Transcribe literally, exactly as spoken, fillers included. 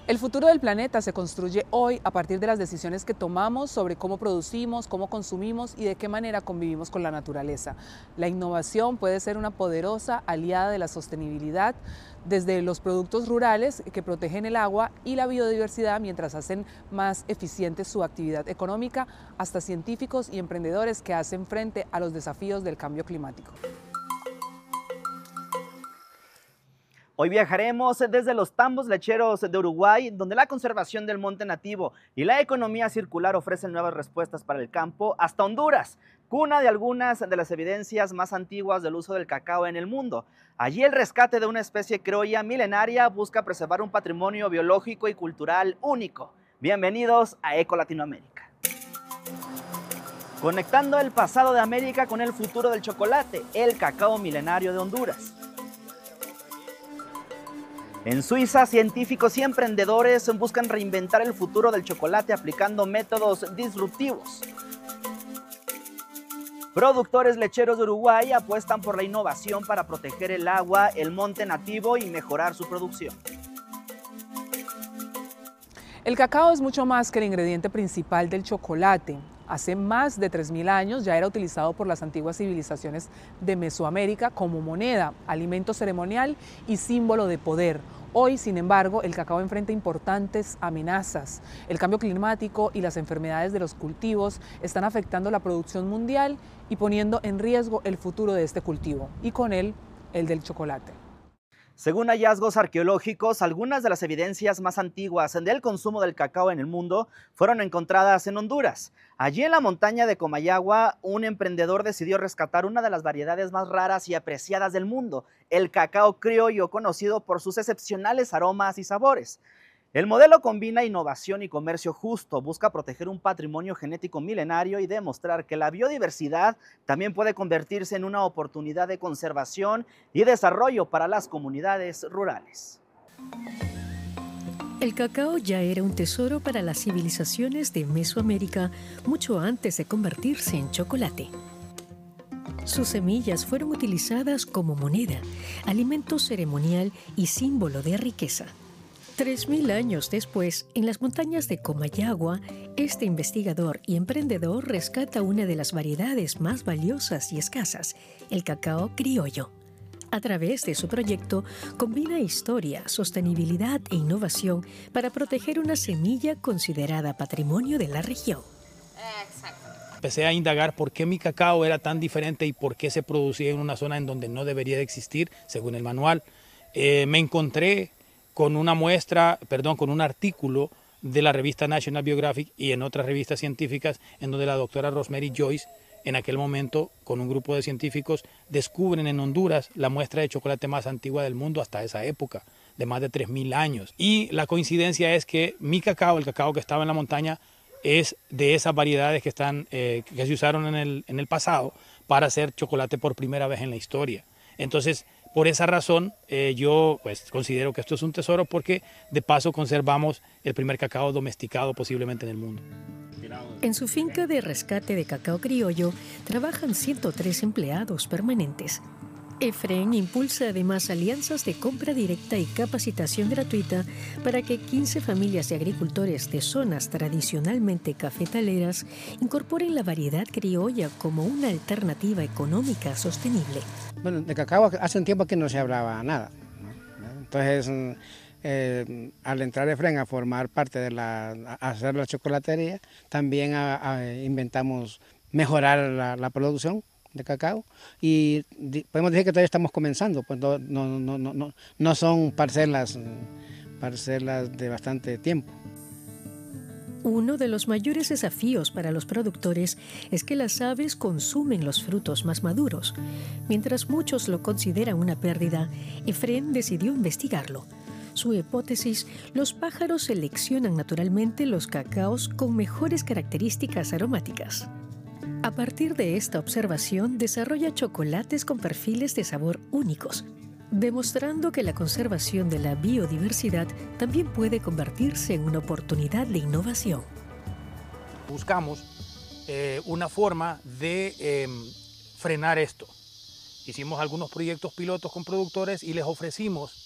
El futuro del planeta se construye hoy a partir de las decisiones que tomamos sobre cómo producimos, cómo consumimos y de qué manera convivimos con la naturaleza. La innovación puede ser una poderosa aliada de la sostenibilidad, desde los productos rurales que protegen el agua y la biodiversidad mientras hacen más eficiente su actividad económica, hasta científicos y emprendedores que hacen frente a los desafíos del cambio climático. Hoy viajaremos desde los tambos lecheros de Uruguay, donde la conservación del monte nativo y la economía circular ofrecen nuevas respuestas para el campo, hasta Honduras, cuna de algunas de las evidencias más antiguas del uso del cacao en el mundo. Allí el rescate de una especie criolla milenaria busca preservar un patrimonio biológico y cultural único. Bienvenidos a Eco Latinoamérica. Conectando el pasado de América con el futuro del chocolate, el cacao milenario de Honduras. En Suiza, científicos y emprendedores buscan reinventar el futuro del chocolate aplicando métodos disruptivos. Productores lecheros de Uruguay apuestan por la innovación para proteger el agua, el monte nativo y mejorar su producción. El cacao es mucho más que el ingrediente principal del chocolate. Hace más de tres mil años ya era utilizado por las antiguas civilizaciones de Mesoamérica como moneda, alimento ceremonial y símbolo de poder. Hoy, sin embargo, el cacao enfrenta importantes amenazas. El cambio climático y las enfermedades de los cultivos están afectando la producción mundial y poniendo en riesgo el futuro de este cultivo, y con él, el del chocolate. Según hallazgos arqueológicos, algunas de las evidencias más antiguas del consumo del cacao en el mundo fueron encontradas en Honduras. Allí en la montaña de Comayagua, un emprendedor decidió rescatar una de las variedades más raras y apreciadas del mundo, el cacao criollo, conocido por sus excepcionales aromas y sabores. El modelo combina innovación y comercio justo, busca proteger un patrimonio genético milenario y demostrar que la biodiversidad también puede convertirse en una oportunidad de conservación y desarrollo para las comunidades rurales. El cacao ya era un tesoro para las civilizaciones de Mesoamérica mucho antes de convertirse en chocolate. Sus semillas fueron utilizadas como moneda, alimento ceremonial y símbolo de riqueza. Tres mil años después, en las montañas de Comayagua, este investigador y emprendedor rescata una de las variedades más valiosas y escasas, el cacao criollo. A través de su proyecto, combina historia, sostenibilidad e innovación para proteger una semilla considerada patrimonio de la región. Empecé a indagar por qué mi cacao era tan diferente y por qué se producía en una zona en donde no debería de existir, según el manual. Eh, me encontré con una muestra, perdón, con un artículo de la revista National Geographic y en otras revistas científicas en donde la doctora Rosemary Joyce, en aquel momento, con un grupo de científicos, descubren en Honduras la muestra de chocolate más antigua del mundo hasta esa época, de más de tres mil años. Y la coincidencia es que mi cacao, el cacao que estaba en la montaña, es de esas variedades que, están, eh, que se usaron en el, en el pasado para hacer chocolate por primera vez en la historia. Entonces, por esa razón, eh, yo pues, considero que esto es un tesoro porque de paso conservamos el primer cacao domesticado posiblemente en el mundo. En su finca de rescate de cacao criollo trabajan ciento tres empleados permanentes. Efren impulsa además alianzas de compra directa y capacitación gratuita para que quince familias de agricultores de zonas tradicionalmente cafetaleras incorporen la variedad criolla como una alternativa económica sostenible. Bueno, de cacao hace un tiempo que no se hablaba nada, ¿no? Entonces, eh, al entrar Efren a formar parte de la, a hacer la chocolatería, también a, a, inventamos mejorar la, la producción de cacao y podemos decir que todavía estamos comenzando, pues no, no, no, no, no, no son parcelas, parcelas de bastante tiempo. Uno de los mayores desafíos para los productores es que las aves consumen los frutos más maduros. Mientras muchos lo consideran una pérdida, Efren decidió investigarlo. Su hipótesis: los pájaros seleccionan naturalmente los cacaos con mejores características aromáticas. A partir de esta observación, desarrolla chocolates con perfiles de sabor únicos, demostrando que la conservación de la biodiversidad también puede convertirse en una oportunidad de innovación. Buscamos eh, una forma de eh, frenar esto. Hicimos algunos proyectos pilotos con productores y les ofrecimos